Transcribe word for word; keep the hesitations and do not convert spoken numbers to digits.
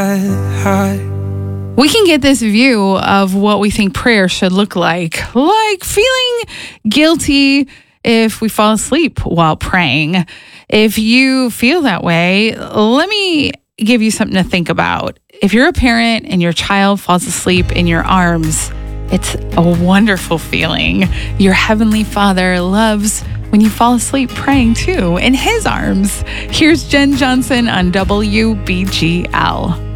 We can get this view of what we think prayer should look like, like feeling guilty if we fall asleep while praying. If you feel that way, let me give you something to think about. If you're a parent and your child falls asleep in your arms, it's a wonderful feeling. Your Heavenly Father loves when you fall asleep praying too in His arms. Here's Jen Johnson on W B G L.